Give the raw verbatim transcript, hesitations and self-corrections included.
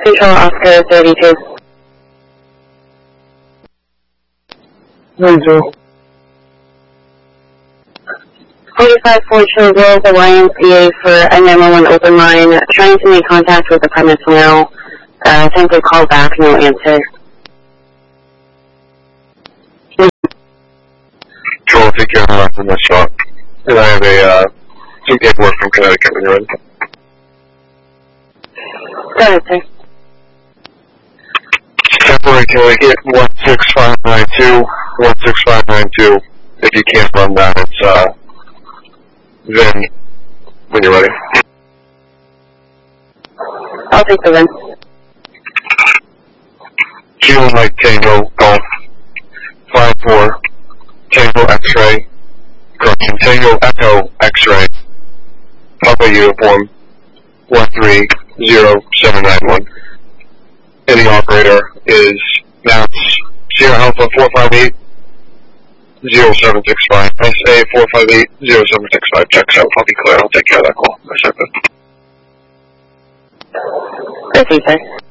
Control Oscar thirty-two. thirty-two. forty-five Fortune Grove, the Y M C A for a nine one one open line, trying to make contact with the premise now. Uh, simply call back, no answer. Control, take care of the last in my shot. And I have a, uh, some paperwork from Connecticut when you're ready. Go ahead, sir. Temporary, can I get one six five nine two, one six five nine two? If you can't run that, it's, uh, then, when you're ready. I'll take the win. Kilo Mike Tango Golf five four Tango X-ray correction Tango Echo X-ray Papa Uniform one three zero seven nine one. And the operator is now Sierra Alpha four five eight zero seven six five S A four five eight zero seven six five. Checks out. I'll be clear. I'll take care of that call. Proceed, sir.